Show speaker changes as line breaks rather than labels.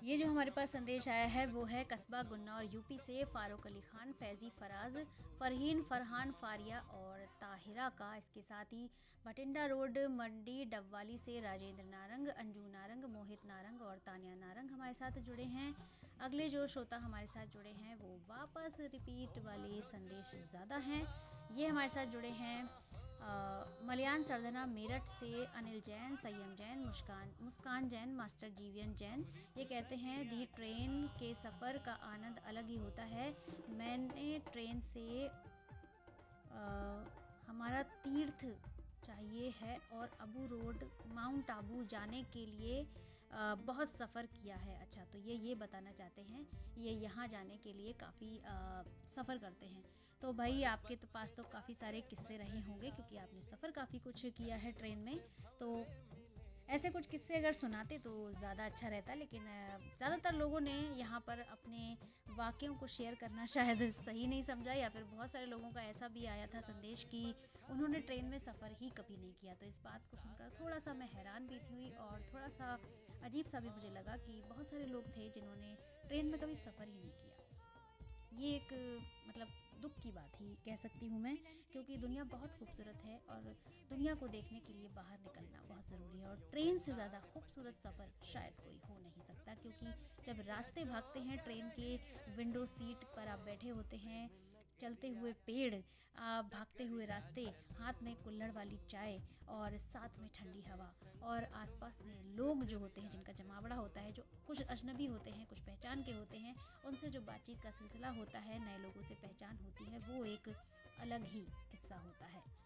ये जो हमारे पास संदेश आया है वो है कस्बा गुन्नौर यूपी से फारूक अली खान, फैज़ी फराज, फरहीन, फरहान फारिया और ताहिरा का। इसके साथ ही भटिंडा रोड मंडी डबवाली से राजेंद्र नारंग, अंजू नारंग, मोहित नारंग और तानिया नारंग हमारे साथ जुड़े हैं। अगले जो श्रोता हमारे साथ जुड़े हैं वो वापस रिपीट वाले संदेश ज़्यादा हैं। ये हमारे साथ जुड़े हैं मलयान सरदना मेरठ से अनिल जैन, संयम जैन, मुस्कान जैन, मास्टर जीवन जैन। ये कहते हैं दी ट्रेन के सफ़र का आनंद अलग ही होता है। मैंने ट्रेन से हमारा तीर्थ चाहिए है और अबू रोड माउंट आबू जाने के लिए बहुत सफ़र किया है। अच्छा, तो ये बताना चाहते हैं ये यहाँ जाने के लिए काफ़ी सफ़र करते हैं। तो भाई आपके तो पास तो काफ़ी सारे किस्से रहे होंगे क्योंकि आपने सफ़र काफ़ी कुछ किया है ट्रेन में। तो ऐसे कुछ किस्से अगर सुनाते तो ज़्यादा अच्छा रहता, लेकिन ज़्यादातर लोगों ने यहाँ पर अपने वाक़यों को शेयर करना शायद सही नहीं समझा, या फिर बहुत सारे लोगों का ऐसा भी आया था संदेश कि उन्होंने ट्रेन में सफ़र ही कभी नहीं किया। तो इस बात को सुनकर थोड़ा सा मैं हैरान भी हुई और थोड़ा सा अजीब सा भी मुझे लगा कि बहुत सारे लोग थे जिन्होंने ट्रेन में कभी सफ़र ही नहीं किया। ये एक मतलब दुख की बात ही कह सकती हूँ मैं, क्योंकि दुनिया बहुत खूबसूरत है और दुनिया को देखने के लिए बाहर निकलना बहुत ज़रूरी है। और ट्रेन से ज़्यादा खूबसूरत सफ़र शायद कोई हो नहीं सकता, क्योंकि जब रास्ते भागते हैं ट्रेन के विंडो सीट पर आप बैठे होते हैं, चलते हुए पेड़, भागते हुए रास्ते, हाथ में कुल्हड़ वाली चाय और साथ में ठंडी हवा और आसपास में लोग जो होते हैं जिनका जमावड़ा होता है, जो कुछ अजनबी होते हैं कुछ पहचान के होते हैं, उनसे जो बातचीत का सिलसिला होता है, नए लोगों से पहचान होती है, वो एक अलग ही किस्सा होता है।